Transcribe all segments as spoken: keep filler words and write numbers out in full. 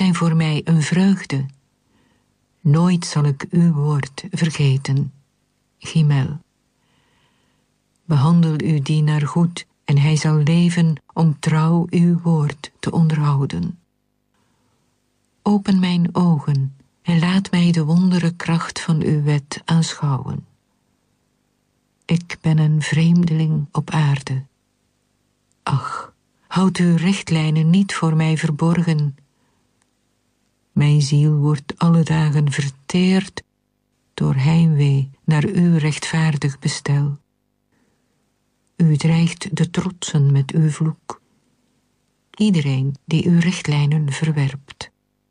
zijn voor mij een vreugde. Nooit zal ik uw woord vergeten. Gimel. Behandel uw dienaar goed en hij zal leven om trouw uw woord te onderhouden. Open mijn ogen en laat mij de wondere kracht van uw wet aanschouwen. Ik ben een vreemdeling op aarde. Ach, houd uw richtlijnen niet voor mij verborgen. Mijn ziel wordt alle dagen verteerd door heimwee naar uw rechtvaardig bestel. U dreigt de trotsen met uw vloek, iedereen die uw richtlijnen verwerpt.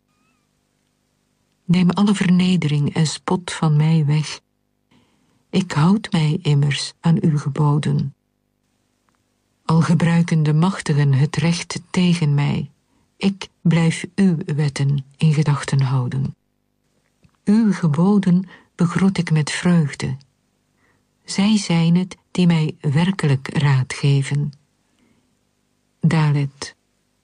Neem alle vernedering en spot van mij weg. Ik houd mij immers aan uw geboden. Al gebruiken de machtigen het recht tegen mij, ik blijf uw wetten in gedachten houden. Uw geboden begroet ik met vreugde. Zij zijn het die mij werkelijk raad geven. Dalet.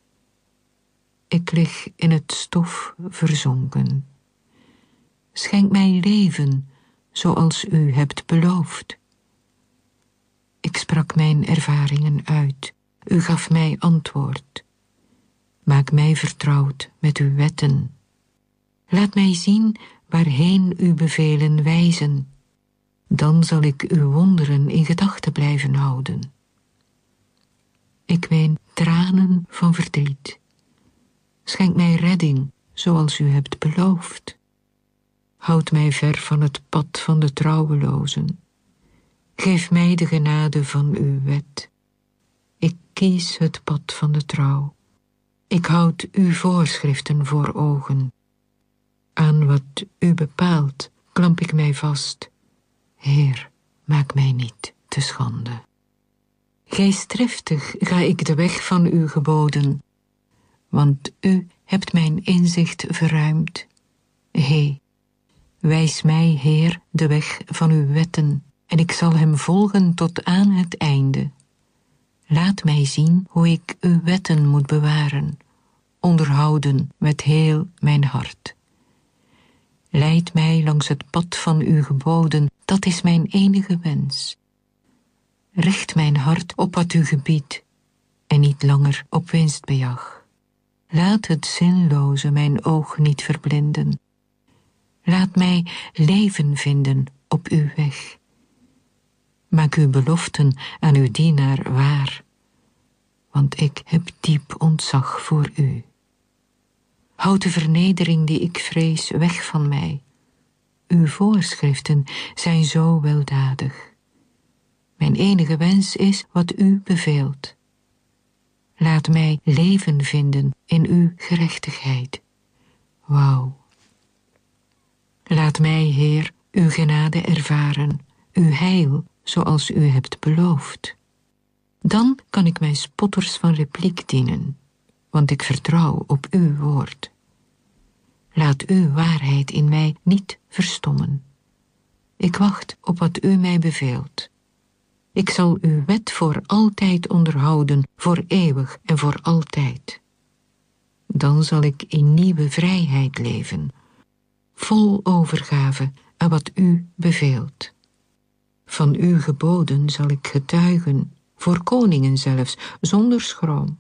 Ik lig in het stof verzonken. Schenk mij leven, zoals u hebt beloofd. Ik sprak mijn ervaringen uit. U gaf mij antwoord. Maak mij vertrouwd met uw wetten. Laat mij zien waarheen uw bevelen wijzen. Dan zal ik uw wonderen in gedachten blijven houden. Ik ween tranen van verdriet. Schenk mij redding, zoals u hebt beloofd. Houd mij ver van het pad van de trouwelozen. Geef mij de genade van uw wet. Ik kies het pad van de trouw. Ik houd uw voorschriften voor ogen. Aan wat u bepaalt, klamp ik mij vast. Heer, maak mij niet te schande. Geestdriftig ga ik de weg van uw geboden, want u hebt mijn inzicht verruimd. Hé, wijs mij, Heer, de weg van uw wetten, en ik zal hem volgen tot aan het einde. Laat mij zien hoe ik uw wetten moet bewaren, onderhouden met heel mijn hart. Leid mij langs het pad van uw geboden, dat is mijn enige wens. Richt mijn hart op wat u gebiedt, en niet langer op winstbejag. Laat het zinloze mijn oog niet verblinden. Laat mij leven vinden op uw weg. Maak uw beloften aan uw dienaar waar, want ik heb diep ontzag voor u. Houd de vernedering die ik vrees weg van mij. Uw voorschriften zijn zo weldadig. Mijn enige wens is wat u beveelt. Laat mij leven vinden in uw gerechtigheid. Wauw. Laat mij, Heer, uw genade ervaren, uw heil, zoals u hebt beloofd. Dan kan ik mijn spotters van repliek dienen, want ik vertrouw op uw woord. Laat uw waarheid in mij niet verstommen. Ik wacht op wat u mij beveelt. Ik zal uw wet voor altijd onderhouden, voor eeuwig en voor altijd. Dan zal ik in nieuwe vrijheid leven, vol overgave aan wat u beveelt. Van uw geboden zal ik getuigen, voor koningen zelfs, zonder schroom.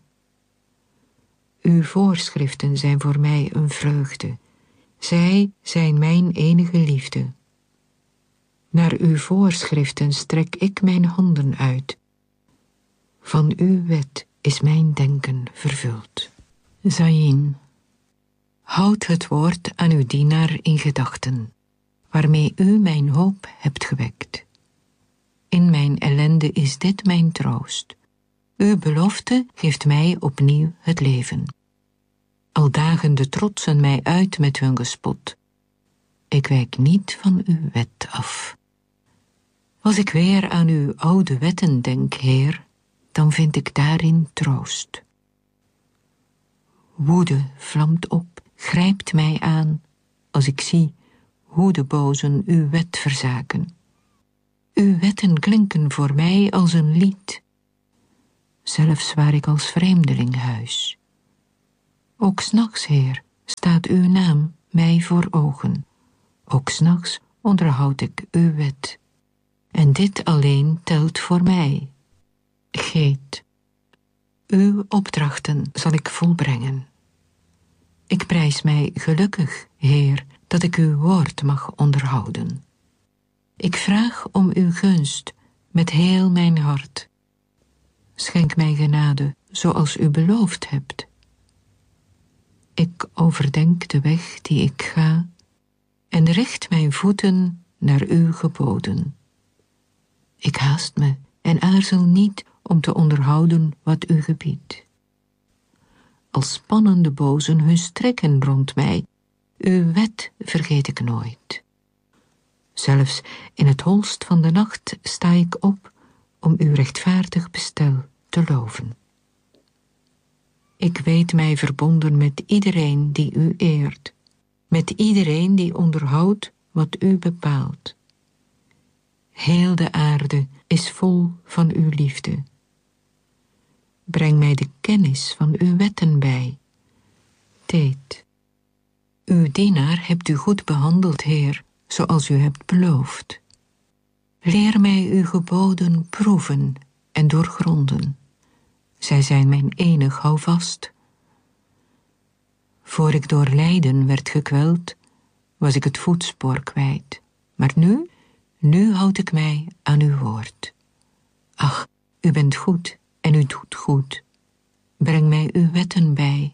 Uw voorschriften zijn voor mij een vreugde. Zij zijn mijn enige liefde. Naar uw voorschriften strek ik mijn handen uit. Van uw wet is mijn denken vervuld. Zayin. Houd het woord aan uw dienaar in gedachten, waarmee u mijn hoop hebt gewekt. In mijn ellende is dit mijn troost. Uw belofte geeft mij opnieuw het leven. Al dagen de trotsen mij uit met hun gespot. Ik wijk niet van uw wet af. Als ik weer aan uw oude wetten denk, Heer, dan vind ik daarin troost. Woede vlamt op, grijpt mij aan, als ik zie hoe de bozen uw wet verzaken. Uw wetten klinken voor mij als een lied, zelfs waar ik als vreemdeling huis. Ook 's nachts, Heer, staat uw naam mij voor ogen. Ook 's nachts onderhoud ik uw wet. En dit alleen telt voor mij. Geet. Uw opdrachten zal ik volbrengen. Ik prijs mij gelukkig, Heer, dat ik uw woord mag onderhouden. Ik vraag om uw gunst met heel mijn hart. Schenk mij genade, zoals u beloofd hebt. Ik overdenk de weg die ik ga en richt mijn voeten naar uw geboden. Ik haast me en aarzel niet om te onderhouden wat u gebiedt. Als spannen de bozen hun strikken rond mij, uw wet vergeet ik nooit. Zelfs in het holst van de nacht sta ik op om uw rechtvaardig bestel te loven. Ik weet mij verbonden met iedereen die u eert, met iedereen die onderhoudt wat u bepaalt. Heel de aarde is vol van uw liefde. Breng mij de kennis van uw wetten bij. Teet. Uw dienaar hebt u goed behandeld, Heer, zoals u hebt beloofd. Leer mij uw geboden proeven en doorgronden. Zij zijn mijn enig houvast. Voor ik door lijden werd gekweld, was ik het voetspoor kwijt. Maar nu, nu houd ik mij aan uw woord. Ach, u bent goed en u doet goed. Breng mij uw wetten bij.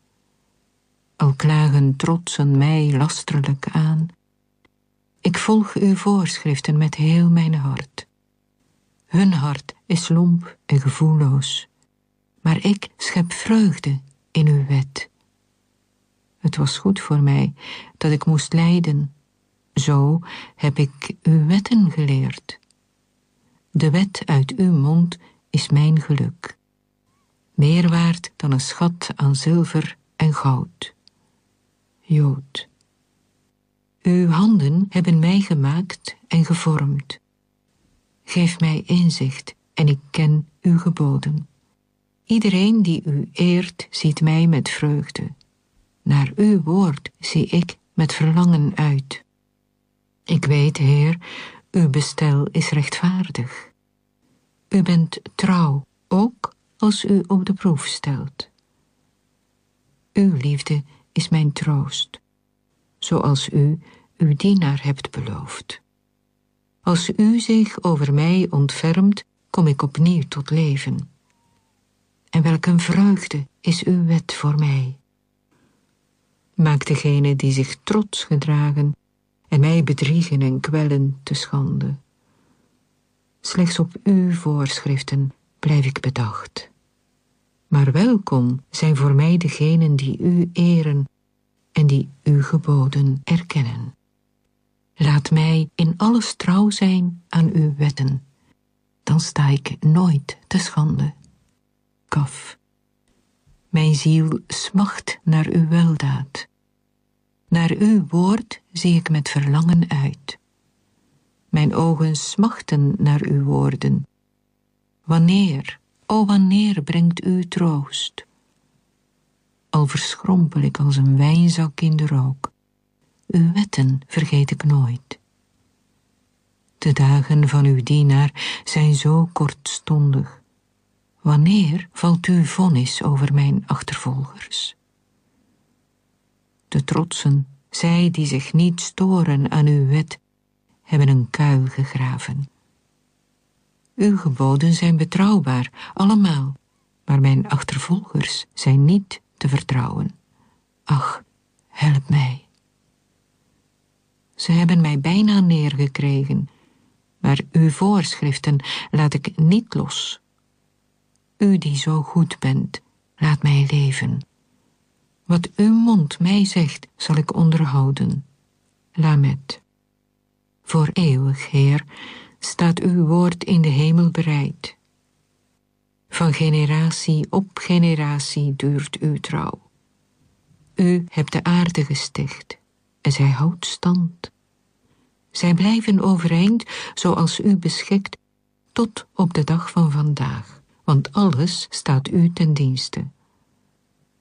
Al klagen trotsen mij lasterlijk aan, ik volg uw voorschriften met heel mijn hart. Hun hart is lomp en gevoelloos, maar ik schep vreugde in uw wet. Het was goed voor mij dat ik moest lijden, zo heb ik uw wetten geleerd. De wet uit uw mond is mijn geluk, meer waard dan een schat aan zilver en goud. Jood. Uw handen hebben mij gemaakt en gevormd. Geef mij inzicht en ik ken uw geboden. Iedereen die u eert, ziet mij met vreugde. Naar uw woord zie ik met verlangen uit. Ik weet, Heer, uw bestel is rechtvaardig. U bent trouw, ook als u op de proef stelt. Uw liefde is mijn troost, zoals u uw dienaar hebt beloofd. Als u zich over mij ontfermt, kom ik opnieuw tot leven. En welk een vreugde is uw wet voor mij. Maak degene die zich trots gedragen en mij bedriegen en kwellen te schande. Slechts op uw voorschriften blijf ik bedacht. Maar welkom zijn voor mij degenen die u eren en die uw geboden erkennen. Laat mij in alles trouw zijn aan uw wetten, dan sta ik nooit te schande. Kaf. Mijn ziel smacht naar uw weldaad. Naar uw woord zie ik met verlangen uit. Mijn ogen smachten naar uw woorden. Wanneer, o wanneer brengt u troost? Al verschrompel ik als een wijnzak in de rook, uw wetten vergeet ik nooit. De dagen van uw dienaar zijn zo kortstondig. Wanneer valt uw vonnis over mijn achtervolgers? De trotsen, zij die zich niet storen aan uw wet, hebben een kuil gegraven. Uw geboden zijn betrouwbaar, allemaal, maar mijn achtervolgers zijn niet te vertrouwen. Ach, help mij. Ze hebben mij bijna neergekregen, maar uw voorschriften laat ik niet los. U die zo goed bent, laat mij leven. Wat uw mond mij zegt, zal ik onderhouden. Lamet. Voor eeuwig, Heer, staat uw woord in de hemel bereid. Van generatie op generatie duurt uw trouw. U hebt de aarde gesticht en zij houdt stand. Zij blijven overeind zoals u beschikt tot op de dag van vandaag, want alles staat u ten dienste.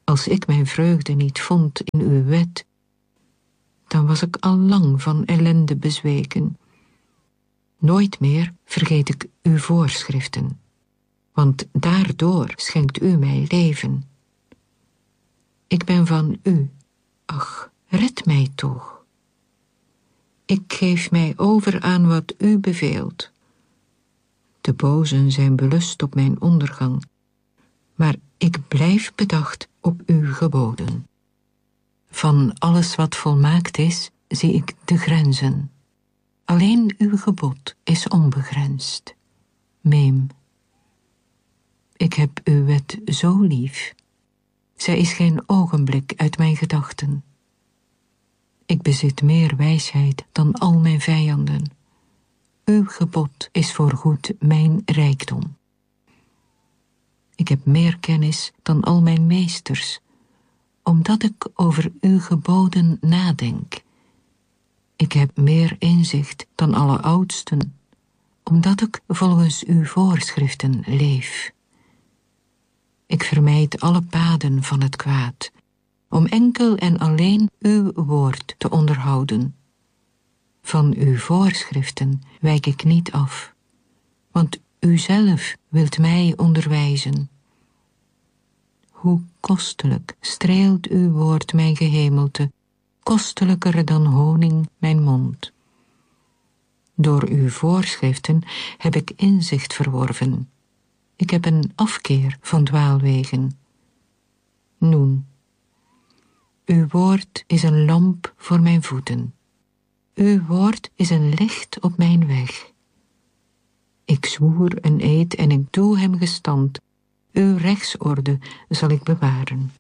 Als ik mijn vreugde niet vond in uw wet, dan was ik al lang van ellende bezweken. Nooit meer vergeet ik uw voorschriften, want daardoor schenkt u mij leven. Ik ben van u, ach, red mij toch. Ik geef mij over aan wat u beveelt. De bozen zijn belust op mijn ondergang, maar ik blijf bedacht op uw geboden. Van alles wat volmaakt is, zie ik de grenzen. Alleen uw gebod is onbegrensd. Meem. Ik heb uw wet zo lief. Zij is geen ogenblik uit mijn gedachten. Ik bezit meer wijsheid dan al mijn vijanden. Uw gebod is voorgoed mijn rijkdom. Ik heb meer kennis dan al mijn meesters, omdat ik over uw geboden nadenk. Ik heb meer inzicht dan alle oudsten, omdat ik volgens uw voorschriften leef. Ik vermijd alle paden van het kwaad, om enkel en alleen uw woord te onderhouden. Van uw voorschriften wijk ik niet af, want u zelf wilt mij onderwijzen. Hoe kostelijk streelt uw woord mijn gehemelte, kostelijker dan honing mijn mond. Door uw voorschriften heb ik inzicht verworven. Ik heb een afkeer van dwaalwegen. Noen, uw woord is een lamp voor mijn voeten. Uw woord is een licht op mijn weg. Ik zwoer een eed en ik doe hem gestand. Uw rechtsorde zal ik bewaren.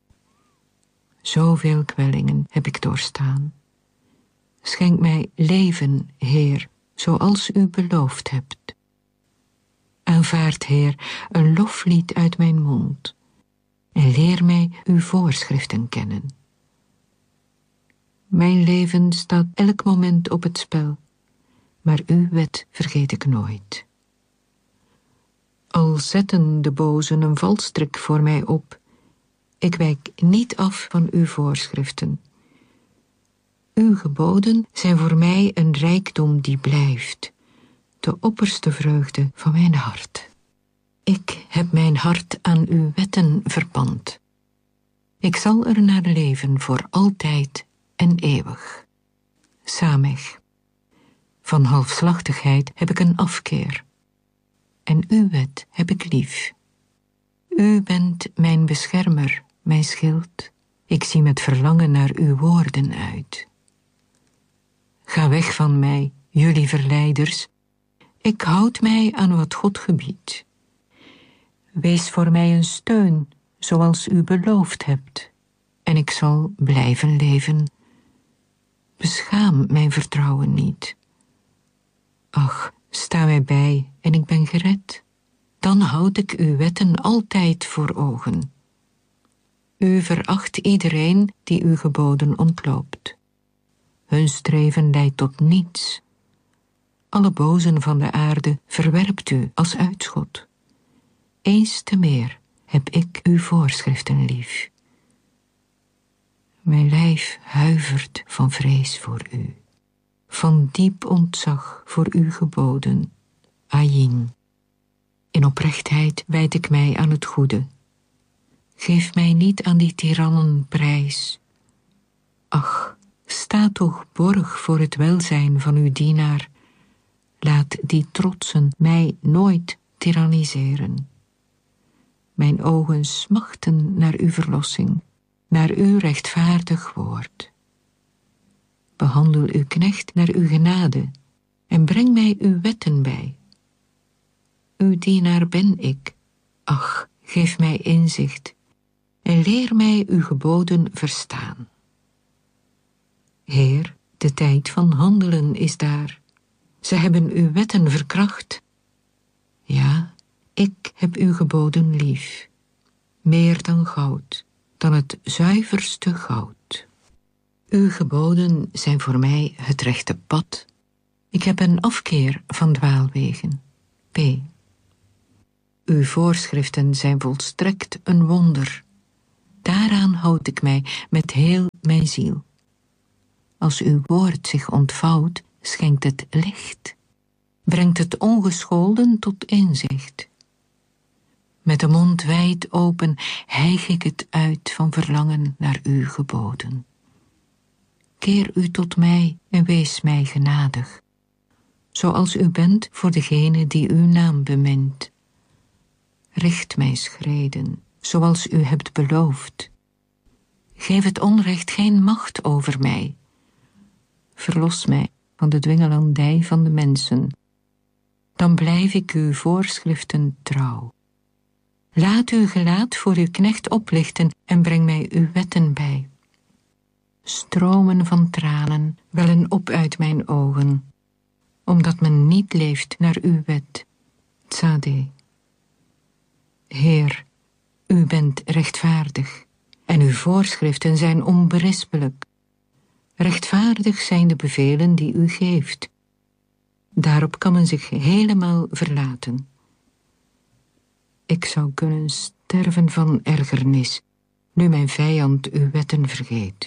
Zoveel kwellingen heb ik doorstaan. Schenk mij leven, Heer, zoals u beloofd hebt. Aanvaard, Heer, een loflied uit mijn mond en leer mij uw voorschriften kennen. Mijn leven staat elk moment op het spel, maar uw wet vergeet ik nooit. Al zetten de bozen een valstrik voor mij op, ik wijk niet af van uw voorschriften. Uw geboden zijn voor mij een rijkdom die blijft, de opperste vreugde van mijn hart. Ik heb mijn hart aan uw wetten verpand. Ik zal er naar leven voor altijd en eeuwig. Samech. Van halfslachtigheid heb ik een afkeer. En uw wet heb ik lief. U bent mijn beschermer, mijn schild. Ik zie met verlangen naar uw woorden uit. Ga weg van mij, jullie verleiders. Ik houd mij aan wat God gebiedt. Wees voor mij een steun, zoals u beloofd hebt, en ik zal blijven leven. Beschaam mijn vertrouwen niet. Ach, sta mij bij en ik ben gered. Dan houd ik uw wetten altijd voor ogen. U veracht iedereen die uw geboden ontloopt. Hun streven leidt tot niets. Alle bozen van de aarde verwerpt u als uitschot. Eens te meer heb ik uw voorschriften lief. Mijn lijf huivert van vrees voor u, van diep ontzag voor uw geboden. Ayin. In oprechtheid wijd ik mij aan het goede. Geef mij niet aan die tirannen prijs. Ach, sta toch borg voor het welzijn van uw dienaar. Laat die trotsen mij nooit tiranniseren. Mijn ogen smachten naar uw verlossing, naar uw rechtvaardig woord. Behandel uw knecht naar uw genade en breng mij uw wetten bij. Uw dienaar ben ik. Ach, geef mij inzicht en leer mij uw geboden verstaan. Heer, de tijd van handelen is daar. Ze hebben uw wetten verkracht. Ja, ik heb uw geboden lief, meer dan goud, dan het zuiverste goud. Uw geboden zijn voor mij het rechte pad. Ik heb een afkeer van dwaalwegen. P. Uw voorschriften zijn volstrekt een wonder. Daaraan houd ik mij met heel mijn ziel. Als uw woord zich ontvouwt, schenkt het licht, brengt het ongescholden tot inzicht. Met de mond wijd open hijg ik het uit van verlangen naar uw geboden. Keer u tot mij en wees mij genadig, zoals u bent voor degene die uw naam bemint. Richt mijn schreden, zoals u hebt beloofd. Geef het onrecht geen macht over mij. Verlos mij van de dwingelandij van de mensen. Dan blijf ik uw voorschriften trouw. Laat uw gelaat voor uw knecht oplichten en breng mij uw wetten bij. Stromen van tranen wellen op uit mijn ogen, omdat men niet leeft naar uw wet. Tzadeh. Heer, u bent rechtvaardig en uw voorschriften zijn onberispelijk. Rechtvaardig zijn de bevelen die u geeft. Daarop kan men zich helemaal verlaten. Ik zou kunnen sterven van ergernis, nu mijn vijand uw wetten vergeet.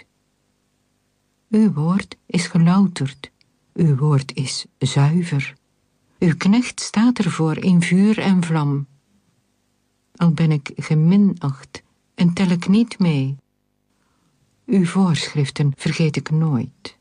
Uw woord is gelouterd, uw woord is zuiver. Uw knecht staat ervoor in vuur en vlam. Al ben ik geminacht en tel ik niet mee. Uw voorschriften vergeet ik nooit.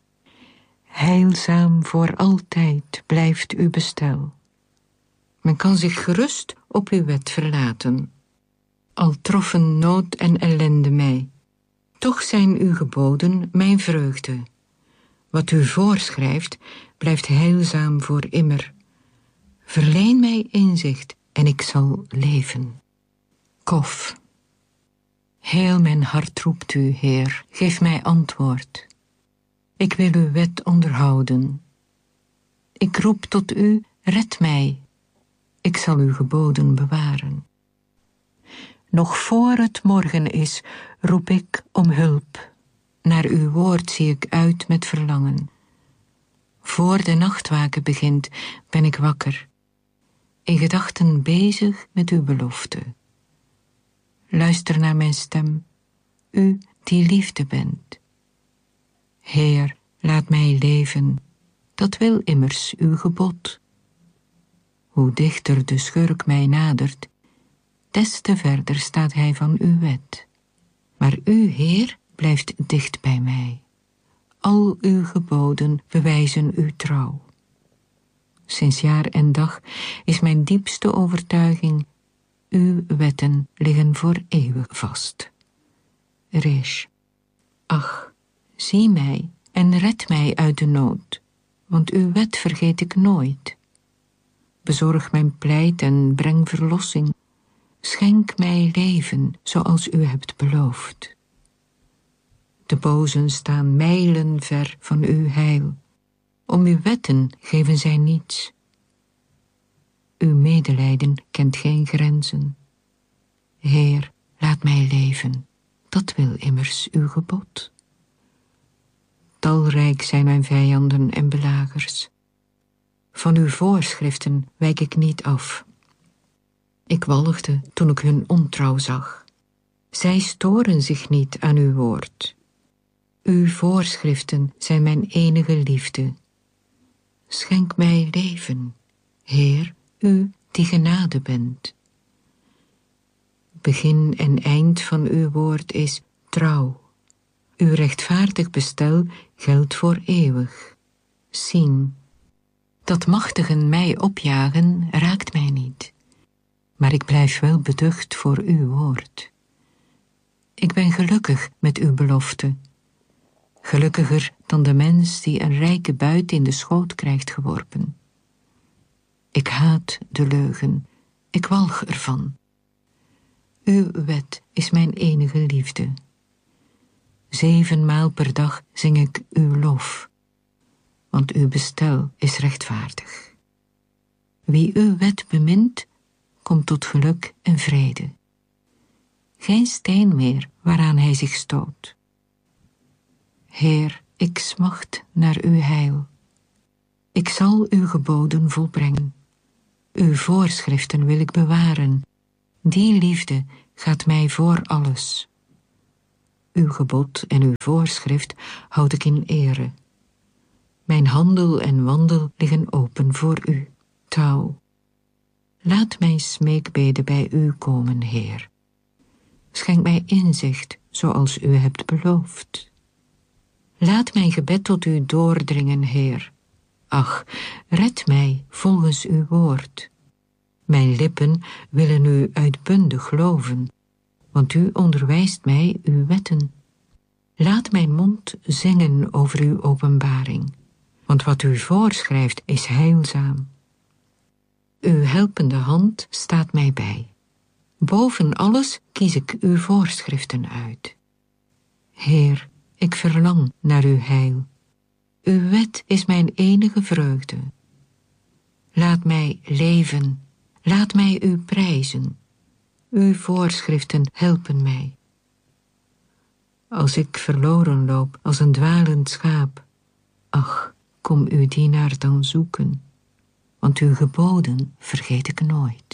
Heilzaam voor altijd blijft uw bestel. Men kan zich gerust op uw wet verlaten. Al troffen nood en ellende mij, toch zijn uw geboden mijn vreugde. Wat u voorschrijft, blijft heilzaam voor immer. Verleen mij inzicht en ik zal leven. Kof. Heel mijn hart roept u, Heer, geef mij antwoord. Ik wil uw wet onderhouden. Ik roep tot u, red mij. Ik zal uw geboden bewaren. Nog voor het morgen is, roep ik om hulp. Naar uw woord zie ik uit met verlangen. Voor de nachtwaken begint, ben ik wakker. In gedachten bezig met uw belofte. Luister naar mijn stem, u die liefde bent. Heer, laat mij leven, dat wil immers uw gebod. Hoe dichter de schurk mij nadert, des te verder staat hij van uw wet. Maar u, Heer, blijft dicht bij mij. Al uw geboden bewijzen uw trouw. Sinds jaar en dag is mijn diepste overtuiging, uw wetten liggen voor eeuwig vast. Resh. Ach, zie mij en red mij uit de nood, want uw wet vergeet ik nooit. Bezorg mijn pleit en breng verlossing. Schenk mij leven, zoals u hebt beloofd. De bozen staan mijlen ver van uw heil. Om uw wetten geven zij niets. Uw medelijden kent geen grenzen. Heer, laat mij leven, dat wil immers uw gebod. Talrijk zijn mijn vijanden en belagers. Van uw voorschriften wijk ik niet af. Ik walgde toen ik hun ontrouw zag. Zij storen zich niet aan uw woord. Uw voorschriften zijn mijn enige liefde. Schenk mij leven, Heer, u die genade bent. Begin en eind van uw woord is trouw. Uw rechtvaardig bestel geldt voor eeuwig. Zien, dat machtigen mij opjagen raakt mij niet. Maar ik blijf wel beducht voor uw woord. Ik ben gelukkig met uw belofte. Gelukkiger dan de mens die een rijke buit in de schoot krijgt geworpen. Ik haat de leugen, ik walg ervan. Uw wet is mijn enige liefde. Zevenmaal per dag zing ik uw lof, want uw bestel is rechtvaardig. Wie uw wet bemint, komt tot geluk en vrede. Geen steen meer waaraan hij zich stoot. Heer, ik smacht naar uw heil. Ik zal uw geboden volbrengen. Uw voorschriften wil ik bewaren. Die liefde gaat mij voor alles. Uw gebod en uw voorschrift houd ik in ere. Mijn handel en wandel liggen open voor u. Trouw. Laat mijn smeekbeden bij u komen, Heer. Schenk mij inzicht, zoals u hebt beloofd. Laat mijn gebed tot u doordringen, Heer. Ach, red mij volgens uw woord. Mijn lippen willen u uitbundig loven, want u onderwijst mij uw wetten. Laat mijn mond zingen over uw openbaring, want wat u voorschrijft is heilzaam. Uw helpende hand staat mij bij. Boven alles kies ik uw voorschriften uit. Heer, ik verlang naar uw heil. Uw wet is mijn enige vreugde. Laat mij leven, laat mij u prijzen. Uw voorschriften helpen mij. Als ik verloren loop als een dwalend schaap, ach, kom uw dienaar dan zoeken, want uw geboden vergeet ik nooit.